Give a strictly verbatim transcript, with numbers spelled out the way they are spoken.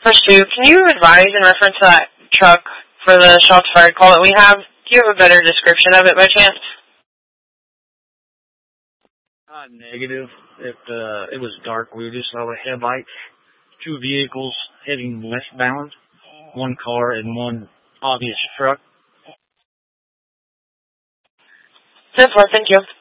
Push two, can you advise in reference to that truck for the shots fired call that we have? Do you have a better description of it by chance? Uh, negative. It, uh, it was dark. We just saw the headlights. Two vehicles heading westbound. One car and one obvious truck. Simple, thank you.